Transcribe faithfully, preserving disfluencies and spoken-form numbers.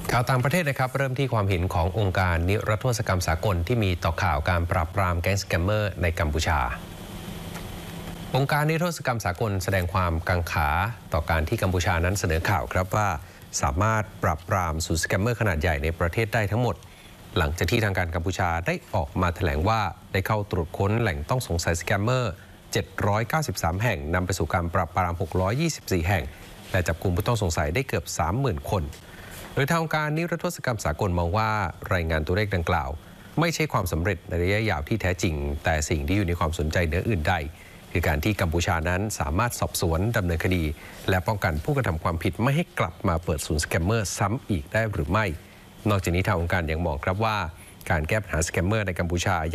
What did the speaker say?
ข่าวต่างประเทศนะครับเริ่มที่ความเห็นขององค์การนิรโทษกรรมสากลที่มีต่อข่าวการปราบปรามแก๊งสแกมเมอร์ในกัมพูชาองค์การนิรโทษกรรมสากลแสดงความกังขาต่อการที่กัมพูชานั้นเสนอข่าวครับว่าสามารถปราบปรามศูนย์สแกมเมอร์ขนาดใหญ่ในประเทศได้ทั้งหมดหลังจากที่ทางการกัมพูชาได้ออกมาแถลงว่าได้เข้าตรวจค้นแหล่งต้องสงสัยสแกมเมอร์เจ็ดร้อยเก้าสิบสามแห่งนำไปสู่การปราบปรามหกร้อยยี่สิบสี่แห่งและจับกุมผู้ต้องสงสัยได้เกือบ สามหมื่น คนโดยทางองค์การนิรโทษกรรมสากลมองว่ารายงานตัวเลขดังกล่าวไม่ใช่ความสำเร็จในระยะยาวที่แท้จริงแต่สิ่งที่อยู่ในความสนใจเหนืออื่นใดคือการที่กัมพูชานั้นสามารถสอบสวนดำเนินคดีและป้องกันผู้กระทำความผิดไม่ให้กลับมาเปิดศูนย์สแกมเมอร์ซ้ำอีกได้หรือไม่นอกจากนี้ทางองค์การยังมองครับว่าการแก้ปัญหาสแกมเมอร์ในกัมพูชา